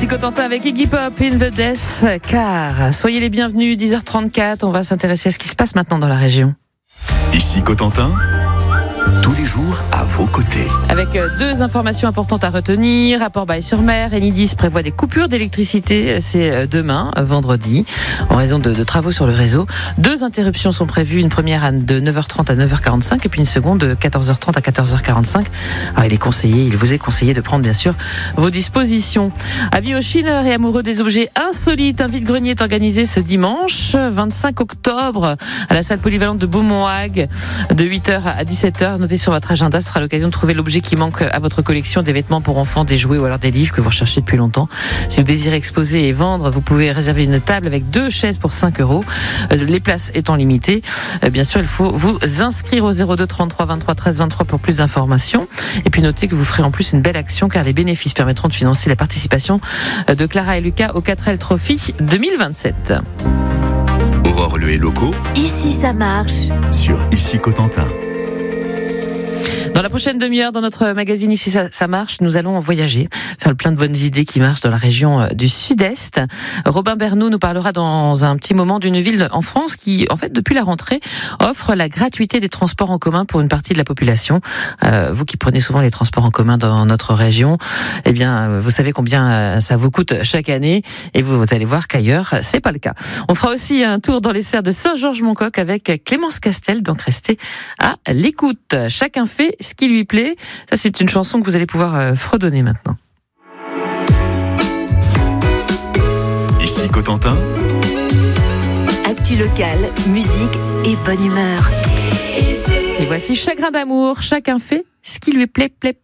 Ici Cotentin avec Iggy Pop in the Death Car. Soyez les bienvenus, 10h34, on va s'intéresser à ce qui se passe maintenant dans la région. Ici Cotentin, tous les jours à vos côtés. Avec deux informations importantes à retenir. À Port-Bail-sur-Mer, Enidis prévoit des coupures d'électricité. C'est demain, vendredi, en raison de travaux sur le réseau. Deux interruptions sont prévues. Une première de 9h30 à 9h45 et puis une seconde de 14h30 à 14h45. Alors il vous est conseillé de prendre bien sûr vos dispositions. Avis aux chillers et amoureux des objets insolites. Un vide-grenier est organisé ce dimanche 25 octobre à la salle polyvalente de Beaumont-Hague de 8h à 17h. Notez sur votre agenda, ce sera l'occasion de trouver l'objet qui manque à votre collection, des vêtements pour enfants, des jouets ou alors des livres que vous recherchez depuis longtemps. Si vous désirez exposer et vendre, vous pouvez réserver une table avec 2 chaises pour 5 €. Les places étant limitées, bien sûr, il faut vous inscrire au 02 33 23 13 23 pour plus d'informations. Et puis notez que vous ferez en plus une belle action car les bénéfices permettront de financer la participation de Clara et Lucas au 4L Trophy 2027. On va relever locaux. Ici ça marche. Sur Ici Cotentin. Dans la prochaine demi-heure, dans notre magazine Ici ça marche, nous allons voyager, faire le plein de bonnes idées qui marchent dans la région du Sud-Est. Robin Bernoud nous parlera dans un petit moment d'une ville en France qui, en fait, depuis la rentrée, offre la gratuité des transports en commun pour une partie de la population. Vous qui prenez souvent les transports en commun dans notre région, eh bien, vous savez combien ça vous coûte chaque année et vous allez voir qu'ailleurs, c'est pas le cas. On fera aussi un tour dans les serres de Saint-Georges-Moncoq avec Clémence Castel, donc restez à l'écoute. Chacun fait ce qui lui plaît. Ça, c'est une chanson que vous allez pouvoir fredonner maintenant. Ici Cotentin. Actu locale, musique et bonne humeur. Et voici Chagrin d'amour. Chacun fait ce qui lui plaît.